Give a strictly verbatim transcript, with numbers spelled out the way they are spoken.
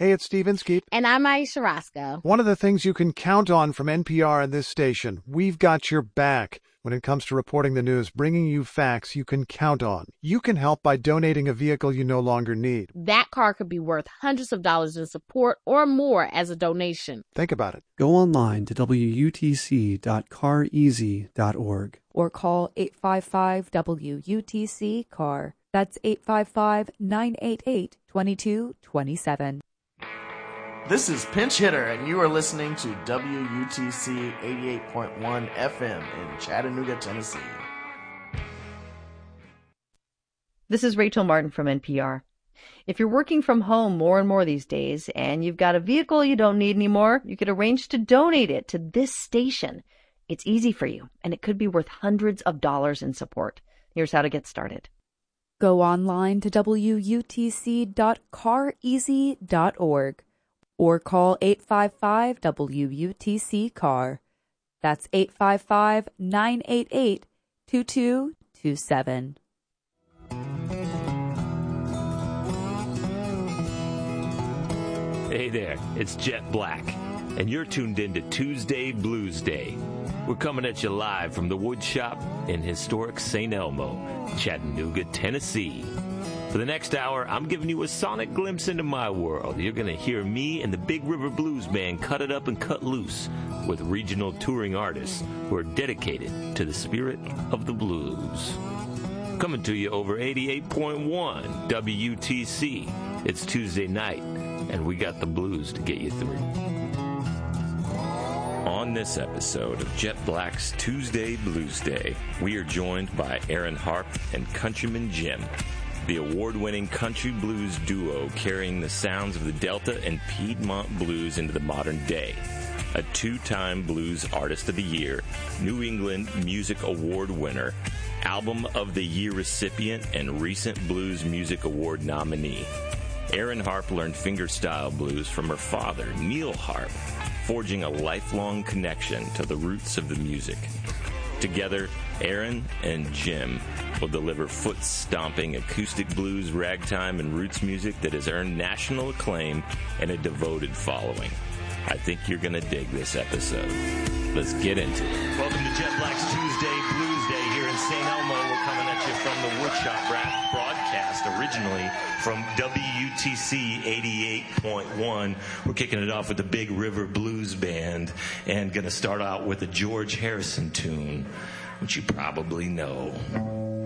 Hey, it's Steve Inskeep. And I'm Aisha Roscoe. One of the things you can count on from N P R and this station, we've got your back. When it comes to reporting the news, bringing you facts you can count on. You can help by donating a vehicle you no longer need. That car could be worth hundreds of dollars in support or more as a donation. Think about it. Go online to W U T C dot car easy dot org. Or call eight five five W U T C C A R. That's eight five five, nine eight eight, two two two seven. This is Pinch Hitter, and you are listening to W U T C eighty-eight point one F M in Chattanooga, Tennessee. This is Rachel Martin from N P R. If you're working from home more and more these days, and you've got a vehicle you don't need anymore, you could arrange to donate it to this station. It's easy for you, and it could be worth hundreds of dollars in support. Here's how to get started. Go online to W U T C dot car easy dot org. Or call eight five five W U T C C A R. That's eight five five, nine eight eight, two two two seven. Hey there, it's Jet Black, and you're tuned in to Tuesday Blues Day. We're coming at you live from the Wood Shop in historic Saint Elmo, Chattanooga, Tennessee. For the next hour, I'm giving you a sonic glimpse into my world. You're going to hear me and the Big River Blues Band cut it up and cut loose with regional touring artists who are dedicated to the spirit of the blues. Coming to you over eighty-eight point one W U T C. It's Tuesday night, and we got the blues to get you through. On this episode of Jet Black's Tuesday Blues Day, we are joined by Aaron Harp and Countryman Jim, the award-winning country blues duo carrying the sounds of the Delta and Piedmont blues into the modern day. A two-time Blues Artist of the Year, New England Music Award winner, Album of the Year recipient, and recent Blues Music Award nominee. Aaron Harp learned fingerstyle blues from her father, Neil Harp, forging a lifelong connection to the roots of the music. Together, Aaron and Jim will deliver foot-stomping acoustic blues, ragtime, and roots music that has earned national acclaim and a devoted following. I think you're going to dig this episode. Let's get into it. Welcome to Jet Black's Tuesday Blues Day here in Saint Elmo. We're coming at you from the Woodshop broadcast, originally from W U T C eighty-eight point one. We're kicking it off with the Big River Blues Band and going to start out with a George Harrison tune, which you probably know.